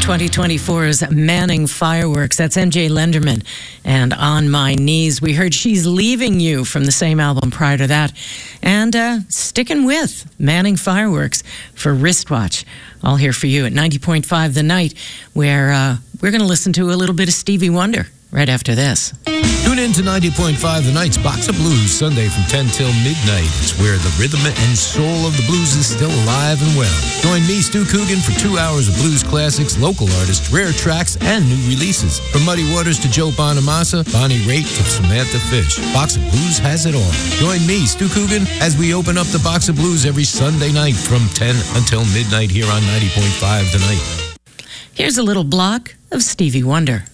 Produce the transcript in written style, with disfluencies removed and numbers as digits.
2024's Manning Fireworks. That's MJ Lenderman and On My Knees. We heard She's Leaving You from the same album prior to that. And sticking with Manning Fireworks for Wristwatch. All here for you at 90.5 The Night, where we're going to listen to a little bit of Stevie Wonder right after this. Tune in to 90.5 The Night's Box of Blues, Sunday from 10 till midnight. It's where the rhythm and soul of the blues is still alive and well. Join me, Stu Coogan, for 2 hours of blues classics, local artists, rare tracks, and new releases. From Muddy Waters to Joe Bonamassa, Bonnie Raitt to Samantha Fish. Box of Blues has it all. Join me, Stu Coogan, as we open up the Box of Blues every Sunday night from 10 until midnight here on 90.5 The Night. Here's a little block of Stevie Wonder.